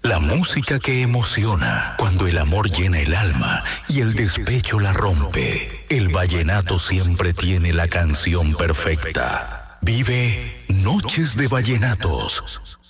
La música que emociona cuando el amor llena el alma y el despecho la rompe. El vallenato siempre tiene la canción perfecta. Vive Noches de Vallenatos.